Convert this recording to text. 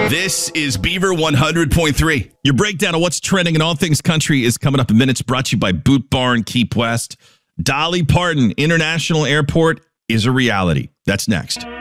This is Beaver 100.3. Your breakdown of what's trending in all things country is coming up in minutes, brought to you by Boot Barn Keep West. Dolly Parton International Airport is a reality. That's next.